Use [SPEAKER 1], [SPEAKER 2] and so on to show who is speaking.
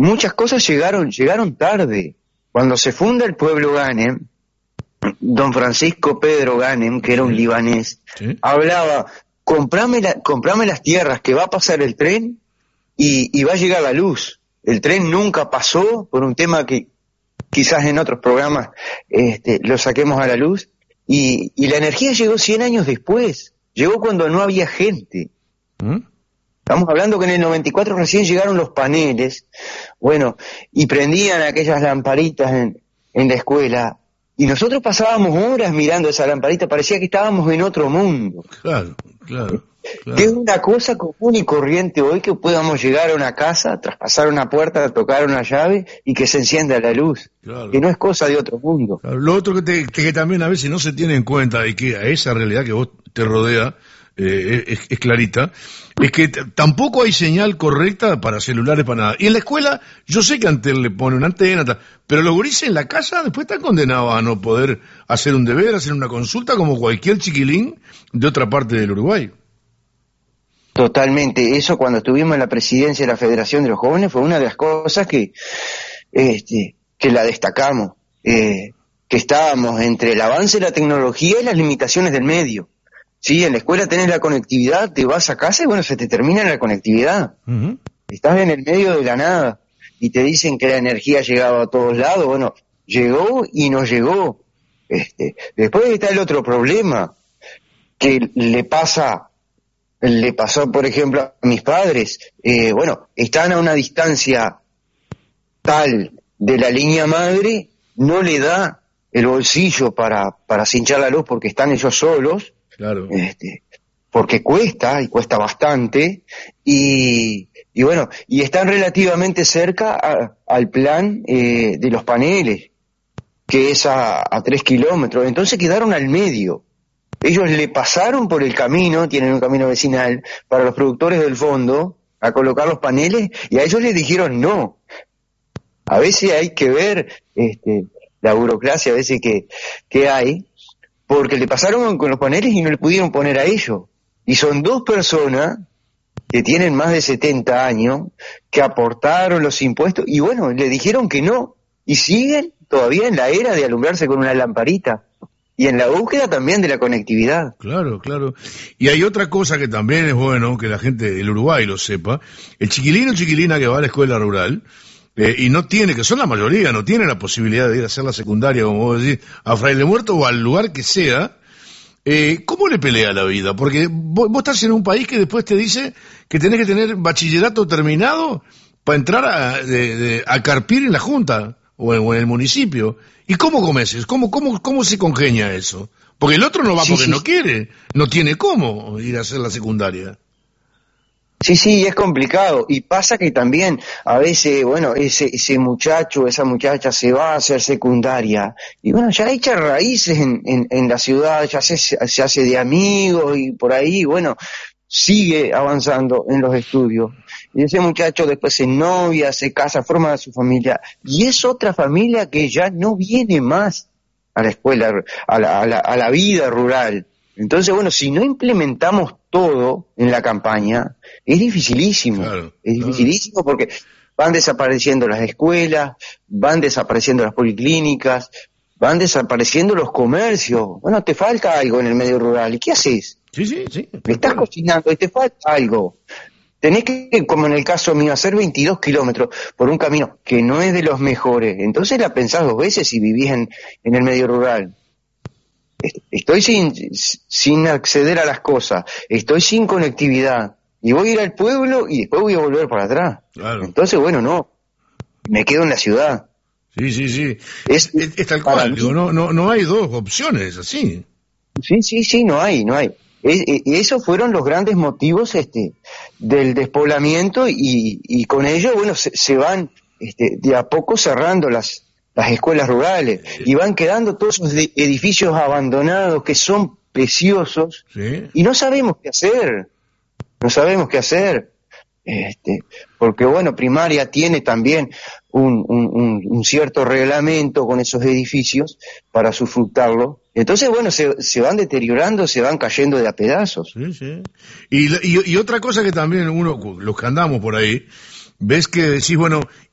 [SPEAKER 1] muchas cosas llegaron tarde. Cuando se funda el pueblo Ghanem, don Francisco Pedro Ghanem, que era un libanés, hablaba, comprame las tierras, que va a pasar el tren y va a llegar la luz. El tren nunca pasó por un tema que quizás en otros programas lo saquemos a la luz, y la energía llegó 100 años después, llegó cuando no había gente. Estamos hablando que en el 94 recién llegaron los paneles, bueno, y prendían aquellas lamparitas en la escuela, y nosotros pasábamos horas mirando esa lamparita, parecía que estábamos en otro mundo.
[SPEAKER 2] Claro.
[SPEAKER 1] Que es una cosa común y corriente hoy que podamos llegar a una casa, traspasar una puerta, tocar una llave y que se encienda la luz, que no es cosa de otro mundo.
[SPEAKER 2] Claro. Lo otro que también a veces no se tiene en cuenta y que a esa realidad que vos te rodea es clarita, es que tampoco hay señal correcta para celulares, para nada. Y en la escuela, yo sé que antes le ponen una antena, pero los gurises en la casa después están condenados a no poder hacer un deber, hacer una consulta como cualquier chiquilín de otra parte del Uruguay.
[SPEAKER 1] Totalmente, eso cuando estuvimos en la presidencia de la Federación de los Jóvenes fue una de las cosas que la destacamos, que estábamos entre el avance de la tecnología y las limitaciones del medio. Sí, en la escuela tenés la conectividad, te vas a casa y bueno, se te termina la conectividad. Estás en el medio de la nada y te dicen que la energía llegaba a todos lados, bueno, llegó y no llegó. Después está el otro problema que le pasó, por ejemplo, a mis padres. Bueno, están a una distancia tal de la línea madre, no le da el bolsillo para cinchar la luz porque están ellos solos.
[SPEAKER 2] Claro.
[SPEAKER 1] Porque cuesta bastante, y bueno, y están relativamente cerca al plan de los paneles, que es a 3 kilómetros, entonces quedaron al medio. Ellos le pasaron por el camino, tienen un camino vecinal, para los productores del fondo, a colocar los paneles, y a ellos les dijeron no. A veces hay que ver la burocracia, a veces que hay, porque le pasaron con los paneles y no le pudieron poner a ellos. Y son 2 personas que tienen más de 70 años, que aportaron los impuestos, y bueno, le dijeron que no, y siguen todavía en la era de alumbrarse con una lamparita, y en la búsqueda también de la conectividad.
[SPEAKER 2] Claro. Y hay otra cosa que también es bueno que la gente del Uruguay lo sepa: el chiquilino o chiquilina que va a la escuela rural, y no tiene, que son la mayoría, no tiene la posibilidad de ir a hacer la secundaria, como vos decís, a Fraile Muerto o al lugar que sea, ¿cómo le pelea la vida? Porque vos estás en un país que después te dice que tenés que tener bachillerato terminado para entrar a carpir en la Junta o en el municipio. ¿Y cómo comes? ¿Cómo se congenia eso? Porque el otro no va porque no quiere, no tiene cómo ir a hacer la secundaria.
[SPEAKER 1] Sí, es complicado, y pasa que también a veces, bueno, ese muchacho, esa muchacha se va a hacer secundaria, y bueno, ya echa raíces en la ciudad, ya se hace de amigos, y por ahí, bueno, sigue avanzando en los estudios, y ese muchacho después se novia, se casa, forma su familia, y es otra familia que ya no viene más a la escuela, a la vida rural. Entonces, bueno, si no implementamos todo en la campaña, es dificilísimo. Dificilísimo porque van desapareciendo las escuelas, van desapareciendo las policlínicas, van desapareciendo los comercios. Bueno, te falta algo en el medio rural. ¿Y qué haces?
[SPEAKER 2] Sí.
[SPEAKER 1] Estás cocinando y te falta algo. Tenés que, como en el caso mío, hacer 22 kilómetros por un camino que no es de los mejores. Entonces la pensás 2 veces si vivís en el medio rural. Estoy sin acceder a las cosas, estoy sin conectividad, y voy a ir al pueblo y después voy a volver para atrás.
[SPEAKER 2] Claro.
[SPEAKER 1] Entonces, bueno, no, me quedo en la ciudad.
[SPEAKER 2] Sí. Es tal cual, digo, no hay 2 opciones, así.
[SPEAKER 1] Sí, no hay. Esos fueron los grandes motivos del despoblamiento, y con ello, bueno, se van de a poco cerrando las escuelas rurales, y van quedando todos esos edificios abandonados que son preciosos, y no sabemos qué hacer, porque bueno, primaria tiene también un cierto reglamento con esos edificios para sufructarlo, entonces bueno, se van deteriorando, se van cayendo de a pedazos.
[SPEAKER 2] Sí. Y otra cosa que también uno, los que andamos por ahí, ves que decís, bueno,